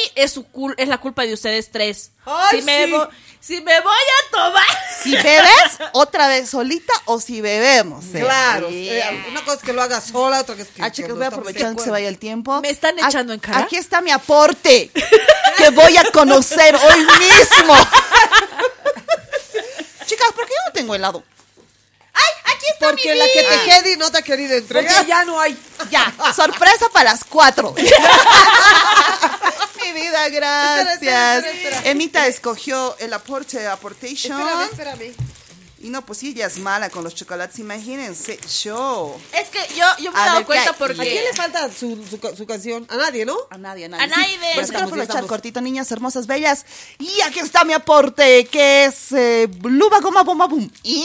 es la culpa de ustedes tres. Ay, Si me voy a tomar. Si bebes, otra vez solita o si bebemos. Claro, Sí. una cosa es que lo hagas sola, otra que es que... Chicos, no voy a estamos de aprovechar que se acuerdo. vaya el tiempo. ¿Me están echando en cara? Aquí está mi aporte, que voy a conocer hoy mismo. Chicas, ¿por qué yo no tengo helado? ¡Ay, aquí está Porque mi la que vida! te quede y no te ha querido entregar. Porque ya no hay. Ya, sorpresa para las 4. Mi vida, gracias. Espera. Emita escogió el Apportation. Espérame. Y no, pues sí, ella es mala con los chocolates, imagínense, show. Es que yo me he A dado ver, cuenta ¿qué hay? porque... ¿A quién le falta su canción? A nadie, ¿no? A nadie. A nadie. Sí, pues quiero estamos, aprovechar estamos. cortito, niñas hermosas, bellas. Y aquí está mi aporte, que es Luba Goma Bomba Boom. Y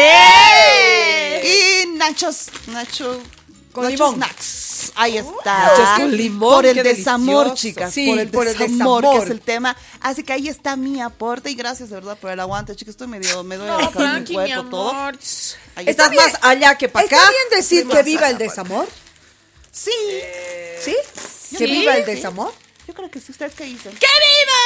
Nacho Con limón. Snacks. Ahí está. Nachos con limón, Por el qué desamor, delicioso. chicas. Sí, por el desamor, que desamor. es el tema. Así que ahí está mi aporte. Y gracias de verdad por el aguante, chicas. Me duele No, el tranqui, mi cuerpo, todo. amor. Ahí Estás está. más allá que para acá. ¿Está bien decir Fuimos que viva a- el desamor? Sí. ¿Sí? Yo ¿Que creo viva que el sí. desamor? Yo creo que sí. ¿Ustedes qué dicen? ¡Que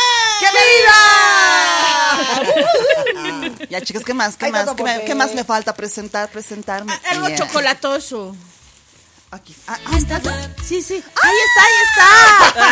viva! Ya, chicas, ¿qué más? Ay, no, ¿Qué más me falta presentarme? Algo Yeah. chocolatoso. Aquí. Ahí está. Sí. Ahí está.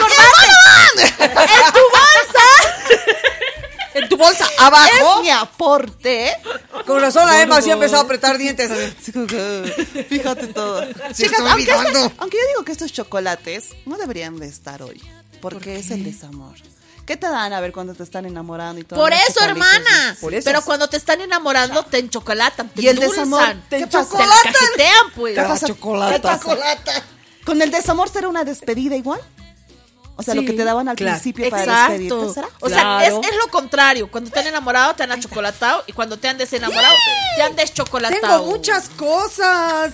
¡En tu bolsa! En tu bolsa, abajo. Es mi aporte. Con razón la Emma sí ha empezado a apretar dientes. Sí, como que, fíjate todo. Se Chicas, está olvidando. aunque yo digo que estos chocolates no deberían de estar hoy. Porque es el desamor. ¿Qué te dan a ver cuando te están enamorando y todo? Por los eso, chocolitos? hermana. Por eso. Pero cuando te están enamorando, te enchocolatan, te ¿Y el endulzan, desamor? te ¿Qué pasa? Te la cajetean, pues. ¿Qué pasa? Chocolata. ¿Con el desamor será una despedida igual? O sea, Sí, lo que te daban al claro. principio para Exacto. despedirte, ¿será? O sea, Claro. es lo contrario. Cuando te han enamorado, te han achocolatado. Y cuando te han desenamorado, te han deschocolatado. Tengo muchas cosas.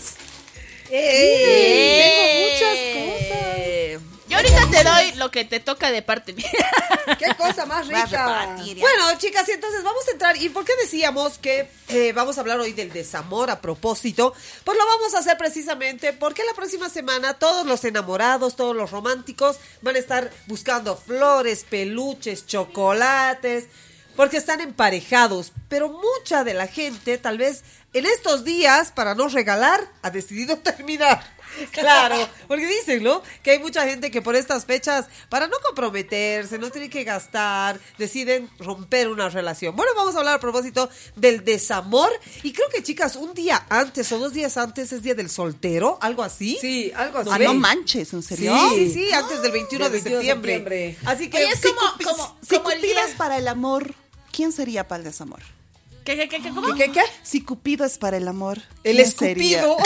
Tengo muchas cosas. Yo ahorita te doy lo que te toca de parte mía. Qué cosa más Voy a rica. repartir, ya. Bueno, chicas, y entonces vamos a entrar. ¿Y por qué decíamos que vamos a hablar hoy del desamor a propósito? Pues lo vamos a hacer precisamente porque la próxima semana todos los enamorados, todos los románticos van a estar buscando flores, peluches, chocolates, porque están emparejados. Pero mucha de la gente, tal vez en estos días, para no regalar, ha decidido terminar. Claro, porque dicen, ¿no? Que hay mucha gente que por estas fechas, para no comprometerse, no tiene que gastar, deciden romper una relación. Bueno, vamos a hablar a propósito del desamor. Y creo que, chicas, un día antes o 2 días antes es Día del Soltero, algo así. Sí, algo así. Ah, no manches, ¿en serio? Sí, antes del 21 de 21 de septiembre. septiembre. Así que Oye, es como Si el Cupido día... es para el amor, ¿quién sería para el desamor? ¿Cómo? ¿Qué? Si Cupido es para el amor, El ¿quién sería? escupido.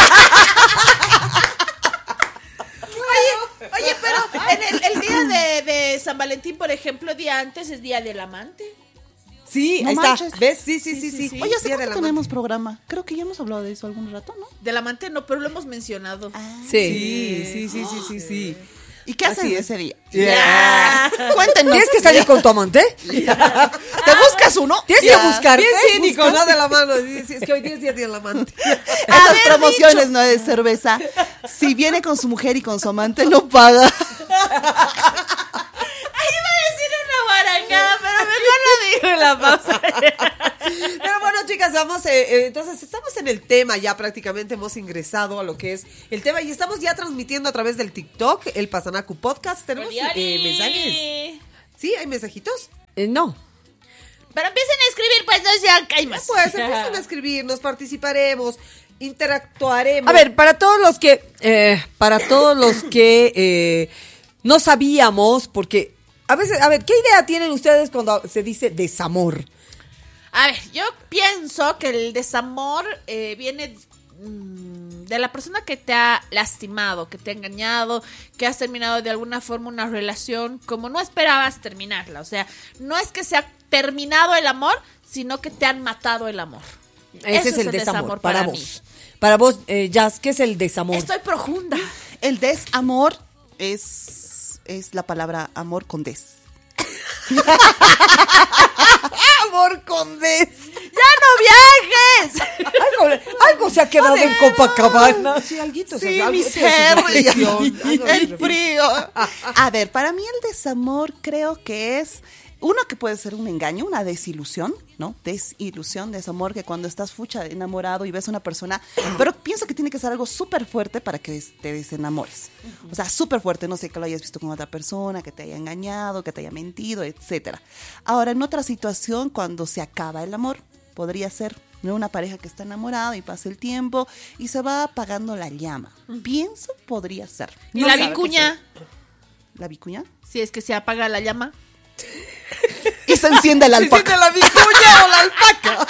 Oye, pero en el día de San Valentín, por ejemplo, día antes es Día del Amante. Sí, No ahí está. manches. ¿Ves? Sí. Oye, ¿hace Día cuánto del tenemos programa? Creo que ya hemos hablado de eso algún rato, ¿no? Del amante no, pero lo hemos mencionado. Sí. ¿Y qué hacen Así es. ese día? Ya. Cuéntenos. ¿Tienes que salir con tu amante? ¿Te buscas uno? ¿Tienes Ya. que buscarte? Bien cínico, ¿no? De la mano. Sí, es que hoy día es Día del Amante. Esas promociones, ¿no? De cerveza. Si viene con su mujer y con su amante, no paga. Ahí iba a decir una guarangada, pero mejor lo digo en la pausa. Pero bueno, chicas, vamos, entonces estamos en el tema, ya prácticamente hemos ingresado a lo que es el tema y estamos ya transmitiendo a través del TikTok, el Pasanacu Podcast. ¿Tenemos mensajes? ¿Sí? ¿Hay mensajitos? No. Pero empiecen a escribir, pues no sean caimas. Pues empiezan a escribirnos, participaremos, interactuaremos. A ver, para todos los que no sabíamos, porque a veces, a ver, ¿qué idea tienen ustedes cuando se dice desamor? A ver, yo pienso que el desamor viene de la persona que te ha lastimado, que te ha engañado, que has terminado de alguna forma una relación como no esperabas terminarla. O sea, no es que se ha terminado el amor, sino que te han matado el amor. Ese Eso es el desamor para mí. vos. Para vos, Jazz, ¿qué es el desamor? Estoy profunda. El desamor es la palabra amor con des. amor con des. ¡Ya no viajes! Algo se ha quedado en Copacabana. Sí, alguito. Sí, algo mis tiene su reflexión, Henry, algo de el reflexión. frío. A ver, para mí el desamor creo que es uno que puede ser un engaño, una desilusión, ¿no? Desilusión, desamor, que cuando estás fucha enamorado y ves a una persona, pero pienso que tiene que ser algo súper fuerte para que te desenamores. O sea, súper fuerte, no sé, que lo hayas visto con otra persona, que te haya engañado, que te haya mentido, etcétera. Ahora, en otra situación, cuando se acaba el amor, podría ser, ¿no?, una pareja que está enamorada y pasa el tiempo y se va apagando la llama. Pienso, podría ser. ¿Y No la sabe qué vicuña? ser. ¿La vicuña? Si es que se apaga la llama. Y se enciende la alpaca. la vicuña o la alpaca.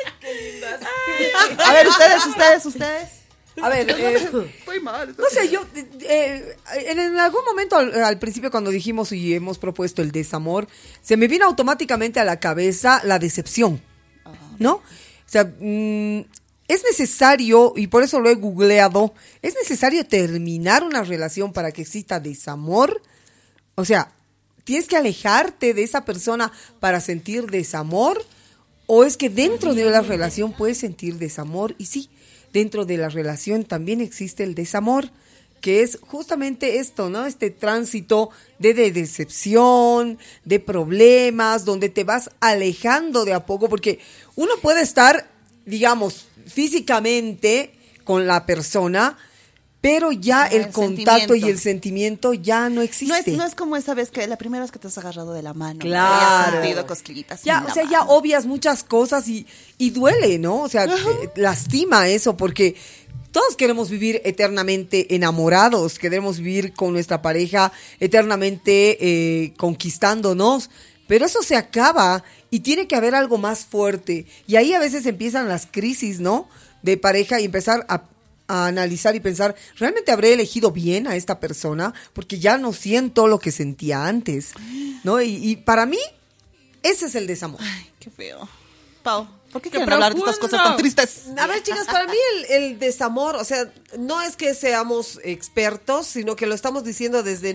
A ver, ustedes. A ver, Muy mal. no sé, yo en algún momento al principio cuando dijimos y hemos propuesto el desamor, se me vino automáticamente a la cabeza la decepción, ¿no? O sea, es necesario, y por eso lo he googleado, ¿es necesario terminar una relación para que exista desamor? O sea, ¿tienes que alejarte de esa persona para sentir desamor? ¿O es que dentro de la relación puedes sentir desamor? Y sí, dentro de la relación también existe el desamor, que es justamente esto, ¿no? Este tránsito de decepción, de problemas, donde te vas alejando de a poco, porque uno puede estar, digamos, físicamente con la persona, pero ya el contacto y el sentimiento ya no existe. No es como esa vez que la primera vez que te has agarrado de la mano. Claro. Que hayas sentido cosquillitas. Ya, en la o sea, ya mano. obvias muchas cosas y duele, ¿no? O sea, lastima eso porque todos queremos vivir eternamente enamorados, queremos vivir con nuestra pareja eternamente conquistándonos, pero eso se acaba y tiene que haber algo más fuerte. Y ahí a veces empiezan las crisis, ¿no?, de pareja y empezar a analizar y pensar, ¿realmente habré elegido bien a esta persona? Porque ya no siento lo que sentía antes, ¿no? Y para mí, ese es el desamor. Ay, qué feo. Pau, ¿por qué Qué quieren hablar de estas profundo. cosas tan tristes? A ver, chicas, para mí el desamor, o sea, no es que seamos expertos, sino que lo estamos diciendo desde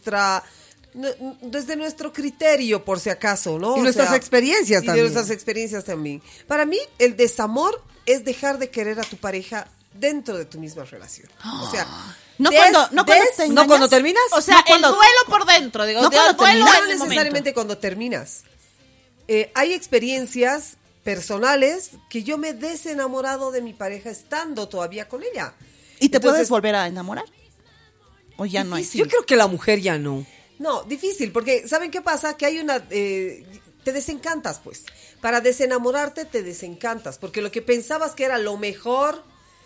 nuestro criterio, por si acaso, ¿no? Y O nuestras sea, experiencias y también. de nuestras experiencias también. Para mí, el desamor es dejar de querer a tu pareja dentro de tu misma relación. O sea, No cuando te ¿no cuando engañas. terminas? O sea, No cuando- el duelo por dentro, digo. No cuando el duelo no en el necesariamente momento. cuando terminas. Hay experiencias personales que yo me he desenamorado de mi pareja estando todavía con ella. ¿Y te Entonces, puedes volver a enamorar? ¿O ya no hay? Yo creo que la mujer ya no. No, difícil, porque ¿saben qué pasa? Que hay te desencantas, pues. Para desenamorarte te desencantas, porque lo que pensabas que era lo mejor,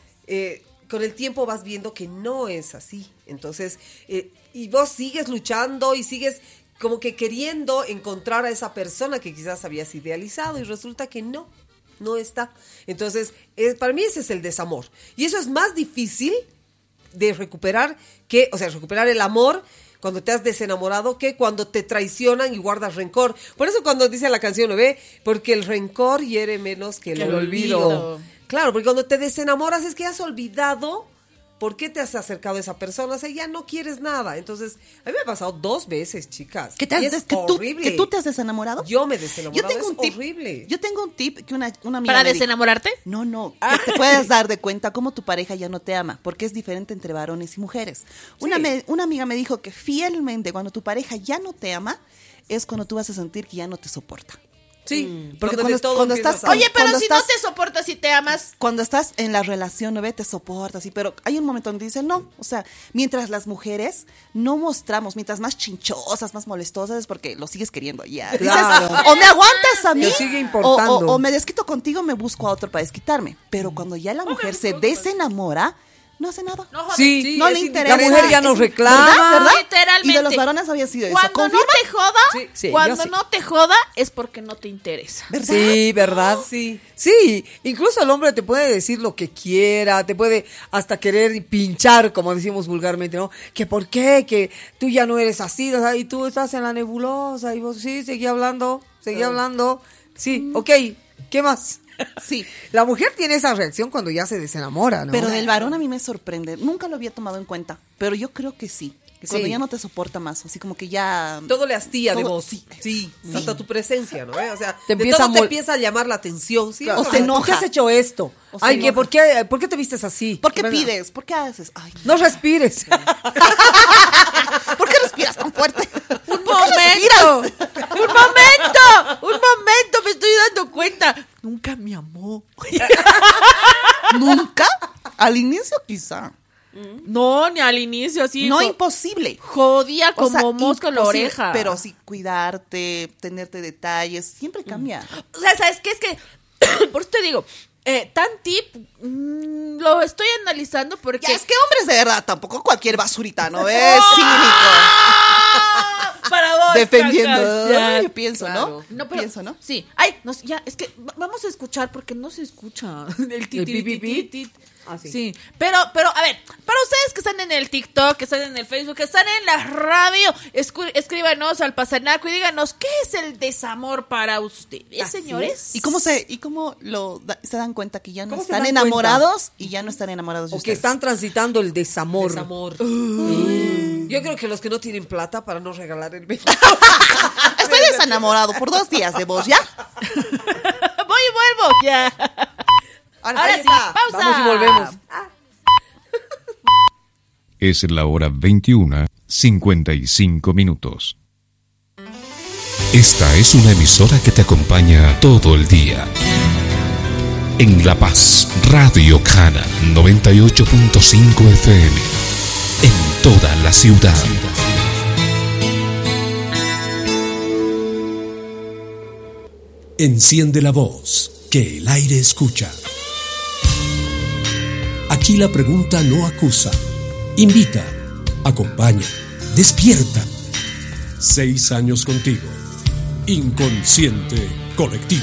con el tiempo vas viendo que no es así. Entonces, y vos sigues luchando y sigues como que queriendo encontrar a esa persona que quizás habías idealizado y resulta que no está. Entonces, para mí ese es el desamor. Y eso es más difícil de recuperar recuperar el amor cuando te has desenamorado que cuando te traicionan y guardas rencor. Por eso cuando dice la canción, ¿no ve? Porque el rencor hiere menos que el olvido. Claro, porque cuando te desenamoras es que has olvidado por qué te has acercado a esa persona, o sea, ya no quieres nada. Entonces, a mí me ha pasado 2 veces, chicas. ¿Que Y es horrible. tú te has desenamorado? Yo me he desenamorado, Yo tengo un tip. horrible. Yo tengo un tip que una amiga ¿Para me dijo. desenamorarte? No, que te puedes dar de cuenta cómo tu pareja ya no te ama, porque es diferente entre varones y mujeres. Una amiga me dijo que fielmente cuando tu pareja ya no te ama, es cuando tú vas a sentir que ya no te soporta. Sí, Porque donde cuando todo estás empieza a- Oye, pero cuando si estás- no te soportas y te amas, Cuando estás en la relación, ¿no ve? Te soportas, sí, pero hay un momento donde dicen no. O sea, mientras las mujeres no mostramos, mientras más chinchosas, más molestosas, es porque lo sigues queriendo ya. Dices, Claro. o me aguantas a mí, Te sigue importando. o me desquito contigo, me busco a otro para desquitarme. Pero cuando ya la mujer se desenamora, no hace nada. no jodas. Sí, no es le interesa. La mujer ya nos Es- reclama. ¿Verdad? Literalmente. Y de los varones había sido eso. Cuando no ¿Confirma? te joda, Sí, cuando yo sí. no te joda es porque no te interesa. ¿Verdad? Sí, ¿verdad? Sí, incluso el hombre te puede decir lo que quiera, te puede hasta querer pinchar, como decimos vulgarmente, ¿no? Que por qué, que tú ya no eres así, o sea, y tú estás en la nebulosa, y vos sí, seguí hablando. Sí, ok, ¿qué más? Sí. La mujer tiene esa reacción cuando ya se desenamora, ¿no? Pero del varón a mí me sorprende. Nunca lo había tomado en cuenta, pero yo creo que sí. Que cuando Sí. ya no te soporta más, así como que ya... Todo le hastía de Todo- vos. Sí, hasta tu presencia, ¿no? O sea, Te de empieza todo te a empieza a llamar la atención, ¿sí? O O se sea, enoja. ¿por qué has hecho esto? O se Ay, enoja. ¿por qué te vistes así? ¿Por qué ¿Verdad? pides? ¿Por qué haces? Ay, No respires. ¿por qué respiras tan fuerte? Un momento, un momento, me estoy dando cuenta. Nunca me amó. ¿Nunca? Al inicio quizá. No, ni al inicio, así. No, imposible. Jodía O como sea, mosca en la imposible, oreja. Pero sí, cuidarte, tenerte detalles, siempre cambia. O sea, ¿sabes qué? Es que, por eso te digo, tan tip, lo estoy analizando porque... Ya, es que hombres de verdad, tampoco cualquier basurita, ¿no? Es cínico. Para vos, Defendiendo. cacas, ya. Yo pienso, Claro. ¿no? Pero, Pienso, ¿no? Sí. Ay, no, ya, es que vamos a escuchar porque no se escucha el pi, pi, pi. Ah, sí. Sí. Pero, a ver, para ustedes que están en el TikTok, que están en el Facebook, que están en la radio, escríbanos al Pasanaco y díganos, ¿qué es el desamor para ustedes, Así señores? ¿Y cómo se dan cuenta que ya no ¿Cómo se están dan enamorados y ya no están enamorados de O que ustedes? están transitando el desamor. Desamor. Yo creo que los que no tienen plata para no regalar el beso. Estoy desenamorado por 2 días de vos, ¿ya? Voy y vuelvo. Ya. Ahora ahí sí, está. pausa. Vamos y volvemos. Es la hora 21:55. Esta es una emisora que te acompaña todo el día. En La Paz, Radio Cana 98.5 FM. En toda la ciudad. Enciende la voz, que el aire escucha. Aquí la pregunta no acusa. Invita, acompaña, despierta. 6 años contigo. Inconsciente colectivo.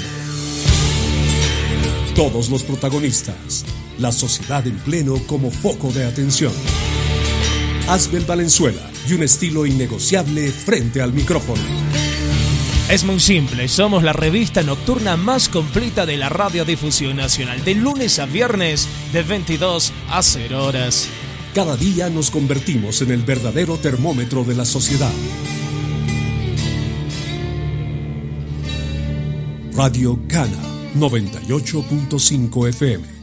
Todos los protagonistas. La sociedad en pleno como foco de atención. Asbel Valenzuela y un estilo innegociable frente al micrófono. Es muy simple, somos la revista nocturna más completa de la radiodifusión nacional, de lunes a viernes, de 22 a 0 horas. Cada día nos convertimos en el verdadero termómetro de la sociedad. Radio Cana 98.5 FM.